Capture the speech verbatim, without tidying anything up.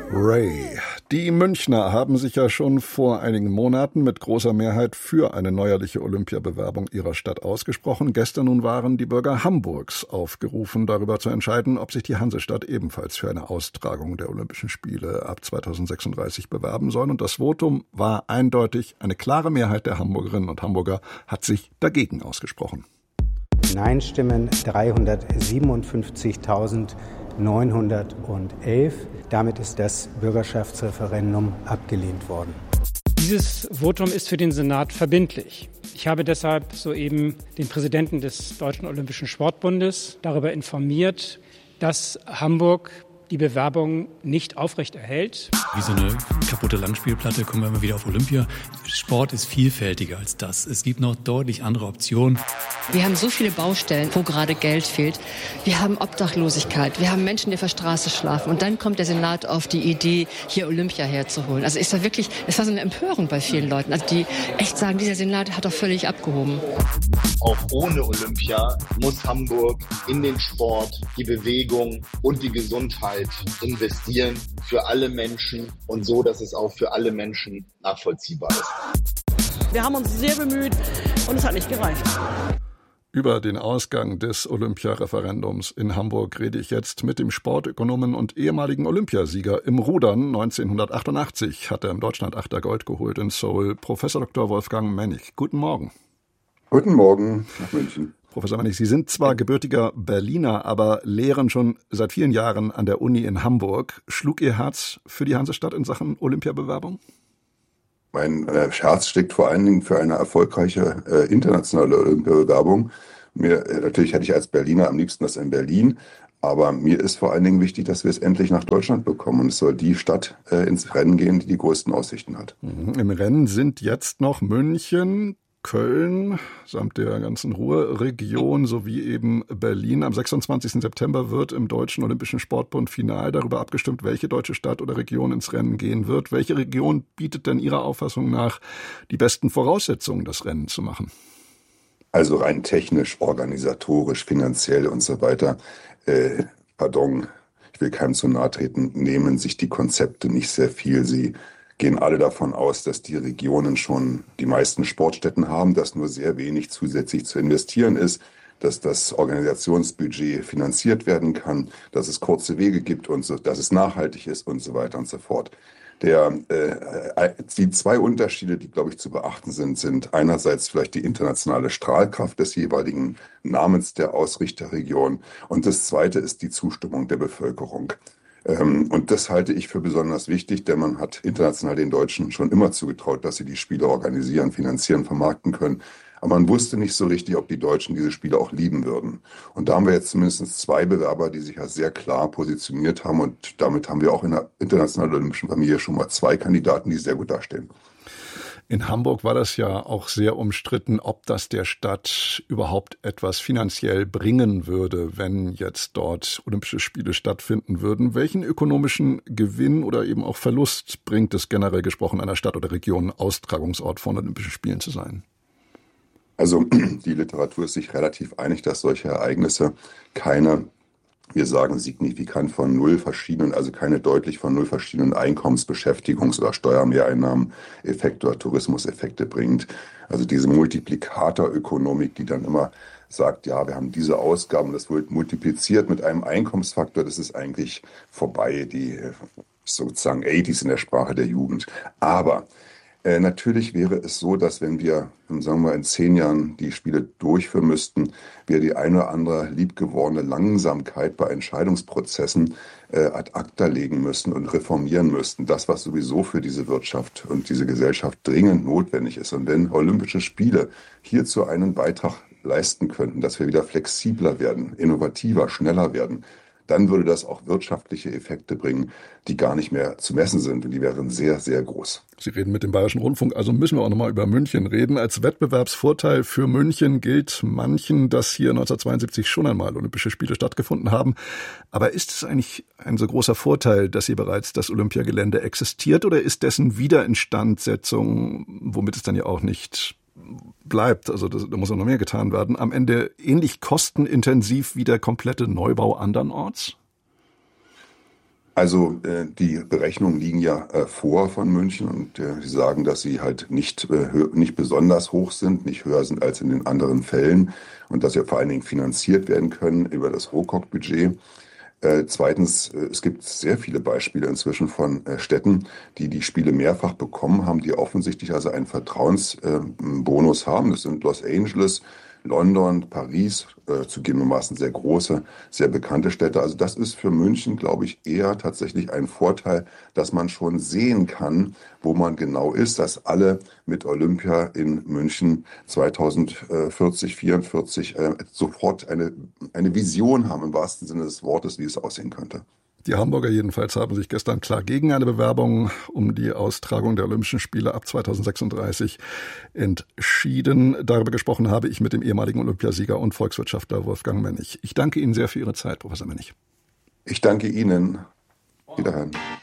Ray. Die Münchner haben sich ja schon vor einigen Monaten mit großer Mehrheit für eine neuerliche Olympiabewerbung ihrer Stadt ausgesprochen. Gestern nun waren die Bürger Hamburgs aufgerufen, darüber zu entscheiden, ob sich die Hansestadt ebenfalls für eine Austragung der Olympischen Spiele ab zweitausendsechsunddreißig bewerben soll. Und das Votum war eindeutig. Eine klare Mehrheit der Hamburgerinnen und Hamburger hat sich dagegen ausgesprochen. Nein-Stimmen dreihundertsiebenundfünfzigtausendneunhundertelf. Damit ist das Bürgerschaftsreferendum abgelehnt worden. Dieses Votum ist für den Senat verbindlich. Ich habe deshalb soeben den Präsidenten des Deutschen Olympischen Sportbundes darüber informiert, dass Hamburg die Bewerbung nicht aufrechterhält. Wie so eine kaputte Langspielplatte kommen wir immer wieder auf Olympia. Sport ist vielfältiger als das. Es gibt noch deutlich andere Optionen. Wir haben so viele Baustellen, wo gerade Geld fehlt. Wir haben Obdachlosigkeit. Wir haben Menschen, die auf der Straße schlafen. Und dann kommt der Senat auf die Idee, hier Olympia herzuholen. Also ist da wirklich, es war so eine Empörung bei vielen Leuten. Also die echt sagen, dieser Senat hat doch völlig abgehoben. Auch ohne Olympia muss Hamburg in den Sport, die Bewegung und die Gesundheit investieren für alle Menschen und so, dass es auch für alle Menschen nachvollziehbar ist. Wir haben uns sehr bemüht und es hat nicht gereicht. Über den Ausgang des Olympiareferendums in Hamburg rede ich jetzt mit dem Sportökonomen und ehemaligen Olympiasieger im Rudern. neunzehnhundertachtundachtzig hat er im Deutschlandachter Gold geholt in Seoul. Professor Doktor Wolfgang Mennig. Guten Morgen. Guten Morgen nach München. Professor Mennig, Sie sind zwar gebürtiger Berliner, aber lehren schon seit vielen Jahren an der Uni in Hamburg. Schlug Ihr Herz für die Hansestadt in Sachen Olympiabewerbung? Mein äh, Herz schlägt vor allen Dingen für eine erfolgreiche äh, internationale Olympiabewerbung. Mir, äh, natürlich hätte ich als Berliner am liebsten das in Berlin, aber mir ist vor allen Dingen wichtig, dass wir es endlich nach Deutschland bekommen. Und es soll die Stadt äh, ins Rennen gehen, die die größten Aussichten hat. Mhm. Im Rennen sind jetzt noch München, Köln samt der ganzen Ruhrregion sowie eben Berlin. Am sechsundzwanzigsten September wird im Deutschen Olympischen Sportbund final darüber abgestimmt, welche deutsche Stadt oder Region ins Rennen gehen wird. Welche Region bietet denn Ihrer Auffassung nach die besten Voraussetzungen, das Rennen zu machen? Also rein technisch, organisatorisch, finanziell und so weiter. Äh, pardon, ich will keinem zu nahe treten, nehmen sich die Konzepte nicht sehr viel. Sie gehen alle davon aus, dass die Regionen schon die meisten Sportstätten haben, dass nur sehr wenig zusätzlich zu investieren ist, dass das Organisationsbudget finanziert werden kann, dass es kurze Wege gibt und so, dass es nachhaltig ist und so weiter und so fort. Der, äh, die zwei Unterschiede, die, glaube ich, zu beachten sind, sind einerseits vielleicht die internationale Strahlkraft des jeweiligen Namens der Ausrichterregion und das zweite ist die Zustimmung der Bevölkerung. Und das halte ich für besonders wichtig, denn man hat international den Deutschen schon immer zugetraut, dass sie die Spiele organisieren, finanzieren, vermarkten können. Aber man wusste nicht so richtig, ob die Deutschen diese Spiele auch lieben würden. Und da haben wir jetzt zumindest zwei Bewerber, die sich ja sehr klar positioniert haben. Und damit haben wir auch in der internationalen olympischen Familie schon mal zwei Kandidaten, die sehr gut dastehen. In Hamburg war das ja auch sehr umstritten, ob das der Stadt überhaupt etwas finanziell bringen würde, wenn jetzt dort Olympische Spiele stattfinden würden. Welchen ökonomischen Gewinn oder eben auch Verlust bringt es generell gesprochen einer Stadt oder Region, Austragungsort von Olympischen Spielen zu sein? Also die Literatur ist sich relativ einig, dass solche Ereignisse keine, wir sagen signifikant von null verschiedenen, also keine deutlich von null verschiedenen Einkommens-, Beschäftigungs- oder Steuermehreinnahmen-Effekte oder Tourismuseffekte bringt. Also diese Multiplikatorökonomik, die dann immer sagt, ja, wir haben diese Ausgaben, das wird multipliziert mit einem Einkommensfaktor, das ist eigentlich vorbei, die sozusagen achtziger in der Sprache der Jugend. Aber Äh, natürlich wäre es so, dass wenn wir, sagen wir, in zehn Jahren die Spiele durchführen müssten, wir die eine oder andere liebgewordene Langsamkeit bei Entscheidungsprozessen äh, ad acta legen müssten und reformieren müssten. Das, was sowieso für diese Wirtschaft und diese Gesellschaft dringend notwendig ist. Und wenn Olympische Spiele hierzu einen Beitrag leisten könnten, dass wir wieder flexibler werden, innovativer, schneller werden, dann würde das auch wirtschaftliche Effekte bringen, die gar nicht mehr zu messen sind. Und die wären sehr, sehr groß. Sie reden mit dem Bayerischen Rundfunk, also müssen wir auch nochmal über München reden. Als Wettbewerbsvorteil für München gilt manchen, dass hier neunzehnhundertzweiundsiebzig schon einmal Olympische Spiele stattgefunden haben. Aber ist es eigentlich ein so großer Vorteil, dass hier bereits das Olympiagelände existiert, oder ist dessen Wiederinstandsetzung, womit es dann ja auch nicht bleibt, also das, da muss noch mehr getan werden, am Ende ähnlich kostenintensiv wie der komplette Neubau andernorts? Also äh, die Berechnungen liegen ja äh, vor von München und äh, sie sagen, dass sie halt nicht, äh, nicht besonders hoch sind, nicht höher sind als in den anderen Fällen und dass sie vor allen Dingen finanziert werden können über das Rohkock-Budget. Äh, zweitens, äh, es gibt sehr viele Beispiele inzwischen von äh, Städten, die die Spiele mehrfach bekommen haben, die offensichtlich also einen Vertrauensbonus äh, haben. Das sind Los Angeles, London, Paris, äh, zugegebenermaßen sehr große, sehr bekannte Städte. Also das ist für München, glaube ich, eher tatsächlich ein Vorteil, dass man schon sehen kann, wo man genau ist, dass alle mit Olympia in München zweitausendvierzig, vierundvierzig äh, sofort eine, eine Vision haben, im wahrsten Sinne des Wortes, wie es aussehen könnte. Die Hamburger jedenfalls haben sich gestern klar gegen eine Bewerbung um die Austragung der Olympischen Spiele ab zweitausendsechsunddreißig entschieden. Darüber gesprochen habe ich mit dem ehemaligen Olympiasieger und Volkswirtschaftler Wolfgang Mennig. Ich danke Ihnen sehr für Ihre Zeit, Professor Mennig. Ich danke Ihnen. Wiederhören.